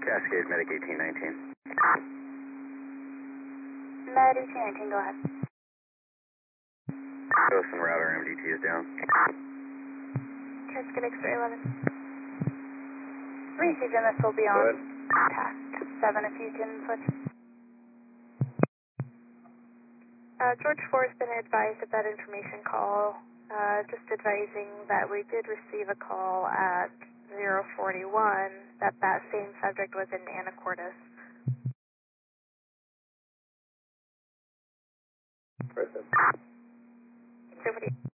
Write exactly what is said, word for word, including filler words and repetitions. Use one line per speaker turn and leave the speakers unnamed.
Cascade, Medic eighteen nineteen.
Med eighteen nineteen, go ahead.
Ghost and router M D T is down.
Cascade X-ray eleven. Receive and this will be on task seven if you can switch. Uh, George four has been advised of that information call. Uh, just advising that we did receive a call at zero forty-one that that same subject was in Anacortes.
Person.
zero forty-one.